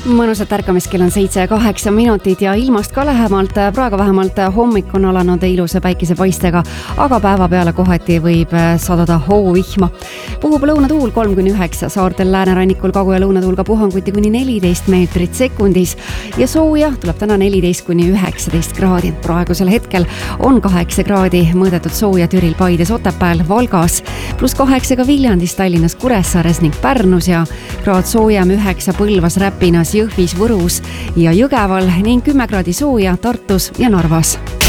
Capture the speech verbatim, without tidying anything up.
Mõnusat ärkamist, kell on seitse ja kaheksa minutit ja ilmast ka lähemalt. Praegu vähemalt hommik on alanud ilusa päikesepaistega, aga päeva peale kohati võib sadada hoovihma. Puhub lõunatuul kolm kuni üheksa, saartel läänerannikul kagu- ja lõunatuul ka puhanguti kuni neliteist meetrit sekundis ja sooja tuleb täna neliteist kuni üheksateist kraadi. Praegusel hetkel on kaheksa kraadi mõõdetud sooja Türil, Paides, Otepääl, Valgas, pluss kaheksa ka Viljandis, Tallinnas, Kuressaares ning Pärnus ja kraad soojem üheksa Põlvas, Räpinas, Jõhvis, Võrus ja Jõgeval ning kümme kraadi sooja Tartus ja Narvas.